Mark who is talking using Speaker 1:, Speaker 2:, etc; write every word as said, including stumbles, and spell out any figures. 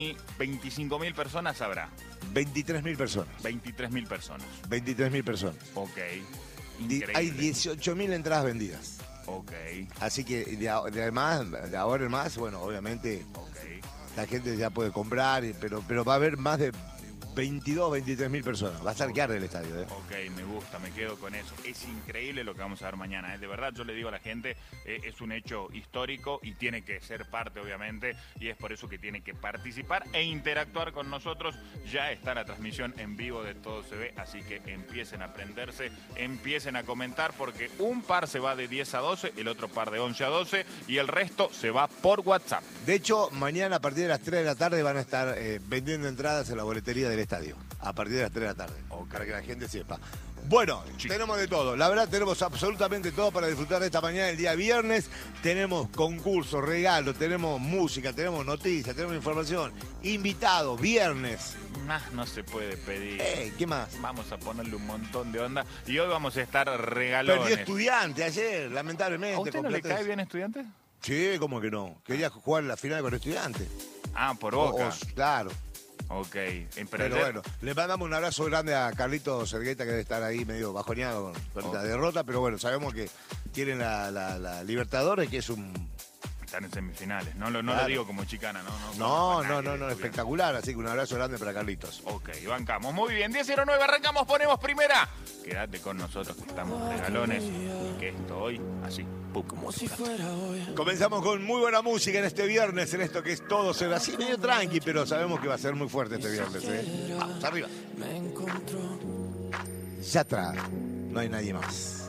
Speaker 1: veinticinco mil personas habrá.
Speaker 2: veintitrés mil personas.
Speaker 1: veintitrés mil personas.
Speaker 2: veintitrés mil personas.
Speaker 1: Ok.
Speaker 2: Di-
Speaker 1: Increíble.
Speaker 2: Hay dieciocho mil entradas vendidas.
Speaker 1: Ok.
Speaker 2: Así que de, a- de además, de ahora en más, bueno, obviamente
Speaker 1: Ok.
Speaker 2: la gente ya puede comprar, y- pero, pero va a haber más de veintidós, veintitrés mil personas. Va a estar que arde el estadio, ¿eh?
Speaker 1: Ok, me gusta, me quedo con eso. Es increíble lo que vamos a ver mañana, ¿eh? De verdad, yo le digo a la gente, eh, es un hecho histórico y tiene que ser parte, obviamente, y es por eso que tiene que participar e interactuar con nosotros. Ya está la transmisión en vivo de Todo Se Ve, así que empiecen a aprenderse, empiecen a comentar, porque un par se va de diez a doce, el otro par de once a doce, y el resto se va por WhatsApp.
Speaker 2: De hecho, mañana a partir de las tres de la tarde van a estar eh, vendiendo entradas en la boletería del estadio. A partir de las tres de la tarde.
Speaker 1: Ok.
Speaker 2: Para que la gente sepa. Bueno,
Speaker 1: Sí.
Speaker 2: tenemos de todo. La verdad, tenemos absolutamente todo para disfrutar de esta mañana, el día viernes. Tenemos concursos, regalos, tenemos música, tenemos noticias, tenemos información. Invitados, viernes.
Speaker 1: Más no se puede pedir.
Speaker 2: Eh, ¿Qué más?
Speaker 1: Vamos a ponerle un montón de onda y hoy vamos a estar regalones.
Speaker 2: Perdí estudiante ayer, lamentablemente.
Speaker 1: ¿A usted no
Speaker 2: con
Speaker 1: le
Speaker 2: plata
Speaker 1: cae
Speaker 2: de-
Speaker 1: bien estudiante?
Speaker 2: Sí, ¿cómo que no? Quería jugar la final con estudiantes.
Speaker 1: Ah, por
Speaker 2: O-
Speaker 1: Boca.
Speaker 2: o- claro.
Speaker 1: Ok. Eh, Pero,
Speaker 2: Pero
Speaker 1: ayer-
Speaker 2: bueno, le mandamos un abrazo grande a Carlito Sergueta, que debe estar ahí medio bajoneado con, con esta
Speaker 1: Ok.
Speaker 2: derrota, pero bueno, sabemos que tienen la, la- la Libertadores, que es un...
Speaker 1: Están en semifinales. No, lo, no
Speaker 2: Claro.
Speaker 1: lo digo como chicana, ¿no? No,
Speaker 2: No,
Speaker 1: conozco a
Speaker 2: no,
Speaker 1: nadie
Speaker 2: no,
Speaker 1: de
Speaker 2: no,
Speaker 1: estudiantes.
Speaker 2: espectacular, así que un abrazo grande para Carlitos.
Speaker 1: Ok, bancamos. Muy bien, diez cero nueve, arrancamos, ponemos primera. Quédate con nosotros que estamos regalones y que esto hoy, así, pum.
Speaker 3: Como si fuera hoy.
Speaker 2: Comenzamos con muy buena música en este viernes, en esto que es Todo Se Ve así, medio tranqui, pero sabemos que va a ser muy fuerte este viernes, ¿eh? Vamos, arriba.
Speaker 3: Me encontró.
Speaker 2: Yatra, no hay nadie más.